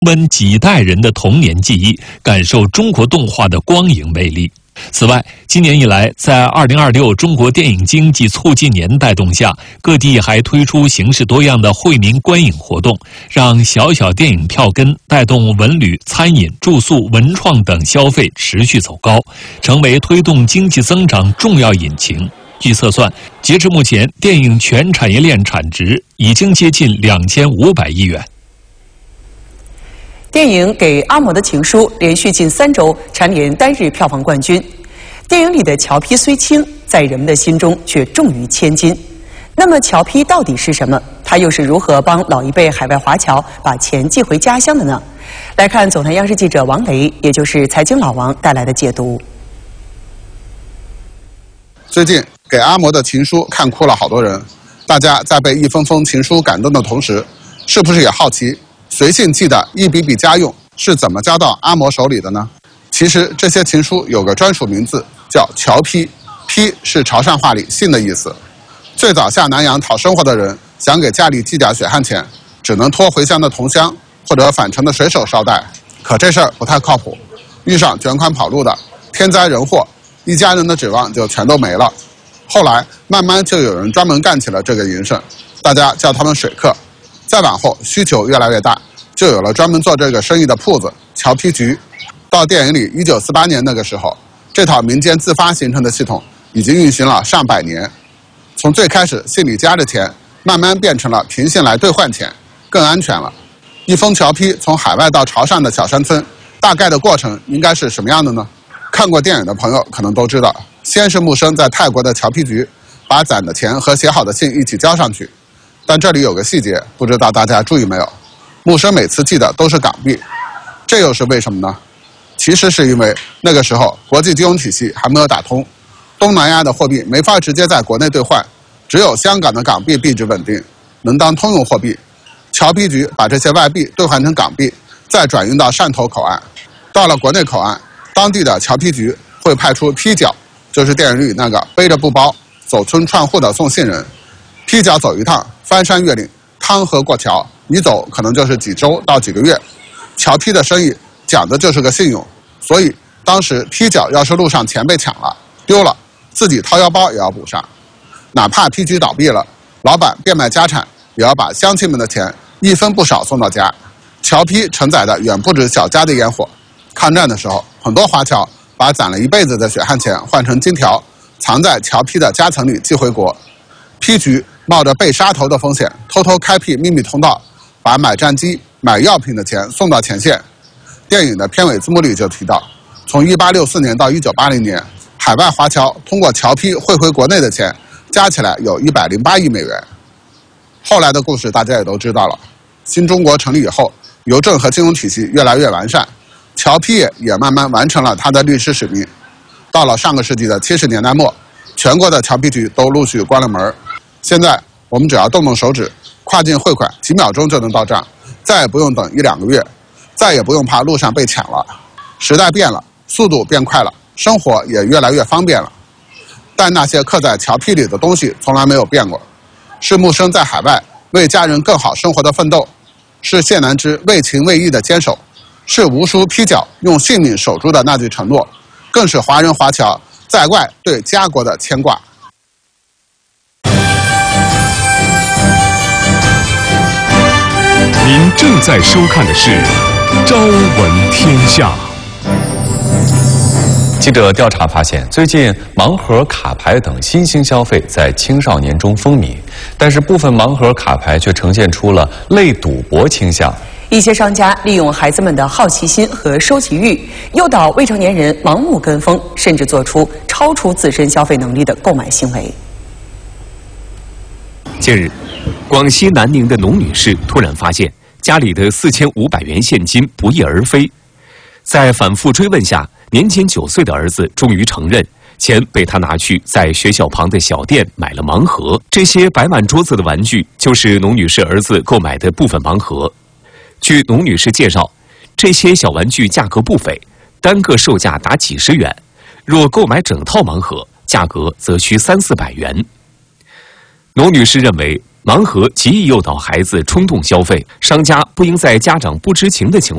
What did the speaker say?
温几代人的童年记忆，感受中国动画的光影魅力。此外，今年以来，在2026中国电影经济促进年带动下，各地还推出形式多样的惠民观影活动，让小小电影票根带动文旅、餐饮、住宿、文创等消费持续走高，成为推动经济增长重要引擎。据测算，截至目前，电影全产业链产值已经接近2500亿元。 电影《给阿嬷的情书》连续近3周蝉联单日票房冠军。电影里的乔坯虽轻，在人们的心中却重于千金。那么，乔坯到底是什么？它又是如何帮老一辈海外华侨把钱寄回家乡的呢？来看总台央视记者王雷，也就是财经老王带来的解读。 最近，《给阿嬷的情书》看哭了好多人。大家在被一封封情书感动的同时，是不是也好奇？随信寄的一笔笔家用是怎么交到阿嬷手里的呢？其实这些情书有个专属名字，叫侨坯。坯是潮汕话里信的意思。最早下南洋讨生活的人，想给家里寄点血汗钱，只能托回乡的同乡或者返程的水手捎带。可这事儿不太靠谱，遇上卷款跑路的，天灾人祸，一家人的指望就全都没了。后来慢慢就有人专门干起了这个营生，大家叫他们水客。再往后，需求越来越大，就有了专门做这个生意的铺子——侨坯局。到电影里1948年那个时候，这套民间自发形成的系统已经运行了上百年。从最开始信里夹着钱，慢慢变成了凭信来兑换钱，更安全了。一封侨坯从海外到潮汕的小山村，大概的过程应该是什么样的呢？看过电影的朋友可能都知道，先是木生在泰国的侨坯局把攒的钱和写好的信一起交上去。但这里有个细节，不知道大家注意没有？木生每次寄的都是港币，这又是为什么呢？其实是因为那个时候国际金融体系还没有打通，东南亚的货币没法直接在国内兑换，只有香港的港币币值稳定，能当通用货币。侨坯局把这些外币兑换成港币，再转运到汕头口岸。到了国内口岸，当地的侨坯局会派出坯脚，就是电影里那个背着布包走村串户的送信人。坯脚走一趟，翻山越岭，趟河过桥，一走可能就是几周到几个月。侨坯的生意讲的就是个信用，所以当时坯脚要是路上钱被抢了、丢了，自己掏腰包也要补上。哪怕坯局倒闭了，老板变卖家产，也要把乡亲们的钱一分不少送到家。侨坯承载的远不止小家的烟火。抗战的时候，很多华侨把攒了一辈子的血汗钱换成金条，藏在侨坯的夹层里寄回国。坯局冒着被杀头的风险，偷偷开辟秘密通道，把买战机、买药品的钱送到前线。电影的片尾字幕里就提到，从1864年到1980年，海外华侨通过侨坯汇回国内的钱，加起来有108亿美元。后来的故事大家也都知道了，新中国成立以后，邮政和金融体系越来越完善，侨坯也慢慢完成了它的历史使命。到了上个世纪的70年代末，全国的侨坯局都陆续关了门。现在我们只要动动手指，跨境汇款几秒钟就能到账，再也不用等1-2个月，再也不用怕路上被抢了。时代变了，速度变快了，生活也越来越方便了。但那些刻在侨坯里的东西从来没有变过，是木生在海外为家人更好生活的奋斗，是谢南之为情为义的坚守，是无数坯脚用性命守住的那句承诺，更是华人华侨在外对家国的牵挂。 您正在收看的是《朝闻天下》。 记者调查发现，最近盲盒、卡牌等新兴消费在青少年中风靡，但是部分盲盒、卡牌却呈现出了类赌博倾向。 一些商家利用孩子们的好奇心和收集欲，诱导未成年人盲目跟风，甚至做出超出自身消费能力的购买行为。 近日，广西南宁的农女士突然发现家里的4500元现金不翼而飞，在反复追问下，年仅9岁的儿子终于承认，钱被他拿去在学校旁的小店买了盲盒。这些摆满桌子的玩具，就是农女士儿子购买的部分盲盒。据农女士介绍，这些小玩具价格不菲，单个售价达几十元，若购买整套盲盒，价格则需300-400元。农女士认为， 盲盒极易诱导孩子冲动消费，商家不应在家长不知情的情况